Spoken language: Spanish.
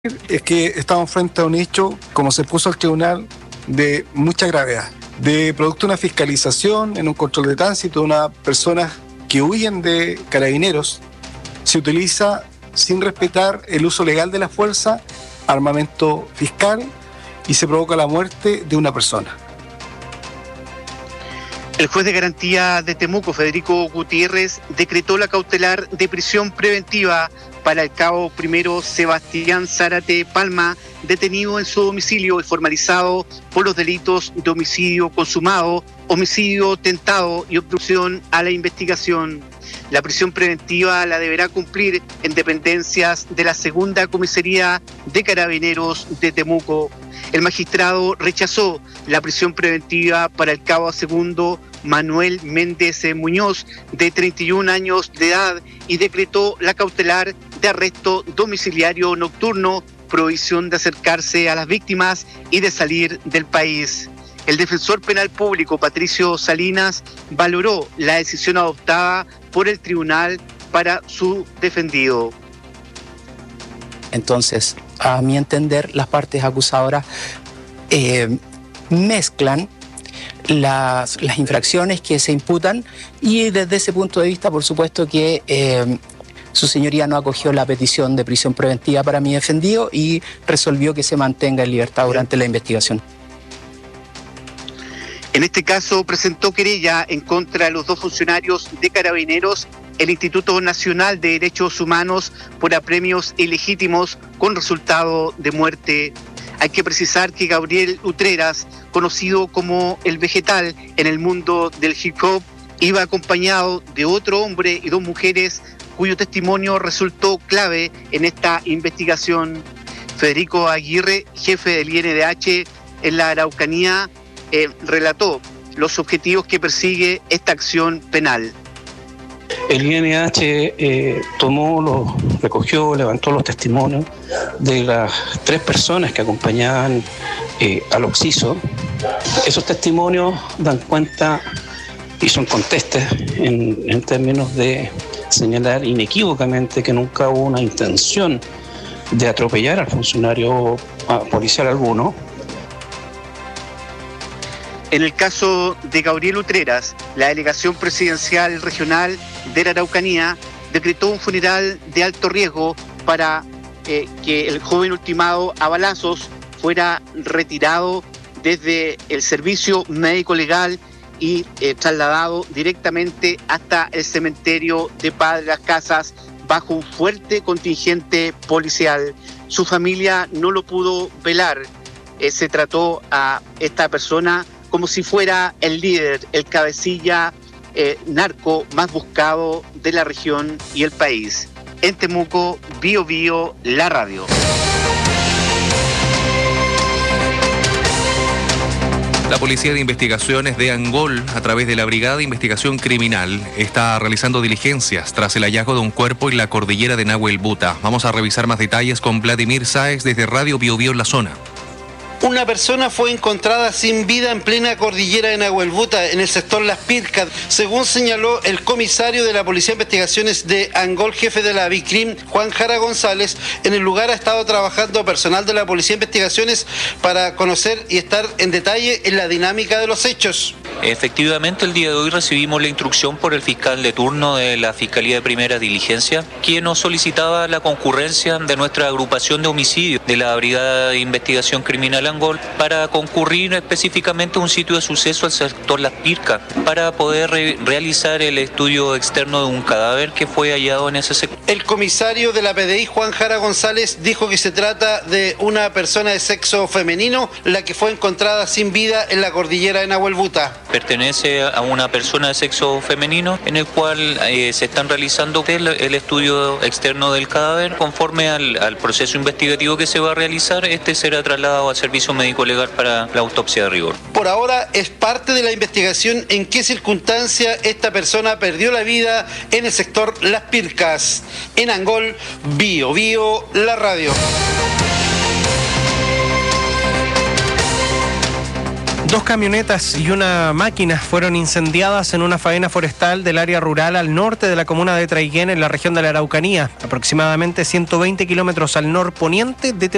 Es que estamos frente a un hecho, como se puso al tribunal, de mucha gravedad, de producto de una fiscalización en un control de tránsito de una persona que huyen de carabineros, se utiliza sin respetar el uso legal de la fuerza, armamento fiscal, y se provoca la muerte de una persona. El juez de garantía de Temuco, Federico Gutiérrez, decretó la cautelar de prisión preventiva para el cabo primero Sebastián Zárate Palma, detenido en su domicilio y formalizado por los delitos de homicidio consumado, homicidio tentado y obstrucción a la investigación. La prisión preventiva la deberá cumplir en dependencias de la Segunda Comisaría de Carabineros de Temuco. El magistrado rechazó la prisión preventiva para el cabo segundo Manuel Méndez Muñoz, de 31 años de edad, y decretó la cautelar de arresto domiciliario nocturno, prohibición de acercarse a las víctimas y de salir del país. El defensor penal público, Patricio Salinas, valoró la decisión adoptada por el tribunal para su defendido. Entonces, a mi entender, las partes acusadoras mezclan las infracciones que se imputan, y desde ese punto de vista, por supuesto que su señoría no acogió la petición de prisión preventiva para mi defendido y resolvió que se mantenga en libertad durante la investigación. En este caso presentó querella en contra de los dos funcionarios de Carabineros el Instituto Nacional de Derechos Humanos por apremios ilegítimos con resultado de muerte. Hay que precisar que Gabriel Utreras, conocido como El Vegetal en el mundo del hip hop, iba acompañado de otro hombre y dos mujeres cuyo testimonio resultó clave en esta investigación. Federico Aguirre, jefe del INDH en la Araucanía, relató los objetivos que persigue esta acción penal. El INDH recogió, levantó los testimonios de las 3 personas que acompañaban al occiso. Esos testimonios dan cuenta y son contestes en términos de señalar inequívocamente que nunca hubo una intención de atropellar al funcionario policial alguno. En el caso de Gabriel Utreras, la delegación presidencial regional de la Araucanía decretó un funeral de alto riesgo para que el joven ultimado a balazos fuera retirado desde el servicio médico legal y trasladado directamente hasta el cementerio de Padre Las Casas bajo un fuerte contingente policial. Su familia no lo pudo velar. Se trató a esta persona como si fuera el líder, el cabecilla narco más buscado de la región y el país. En Temuco, Bio Bio, la radio. La Policía de Investigaciones de Angol, a través de la Brigada de Investigación Criminal, está realizando diligencias tras el hallazgo de un cuerpo en la cordillera de Nahuelbuta. Vamos a revisar más detalles con Vladimir Sáez desde Radio Bio Bio en la zona. Una persona fue encontrada sin vida en plena cordillera de Nahuelbuta, en el sector Las Pircas, según señaló el comisario de la Policía de Investigaciones de Angol, jefe de la BICRIM, Juan Jara González. En el lugar ha estado trabajando personal de la Policía de Investigaciones para conocer y estar en detalle en la dinámica de los hechos. Efectivamente, el día de hoy recibimos la instrucción por el fiscal de turno de la Fiscalía de Primera Diligencia, quien nos solicitaba la concurrencia de nuestra agrupación de homicidios de la Brigada de Investigación Criminal Angol para concurrir específicamente a un sitio de suceso al sector Las Pircas para poder realizar el estudio externo de un cadáver que fue hallado en ese sector. El comisario de la PDI, Juan Jara González, dijo que se trata de una persona de sexo femenino, la que fue encontrada sin vida en la cordillera de Nahuelbuta. Pertenece a una persona de sexo femenino en el cual se están realizando el estudio externo del cadáver. Conforme al proceso investigativo que se va a realizar, este será trasladado al servicio médico legal para la autopsia de rigor. Por ahora es parte de la investigación en qué circunstancia esta persona perdió la vida en el sector Las Pircas. En Angol, Bio Bio, la radio. 2 camionetas y una máquina fueron incendiadas en una faena forestal del área rural al norte de la comuna de Traiguén, en la región de la Araucanía, aproximadamente 120 kilómetros al norponiente de Temuco.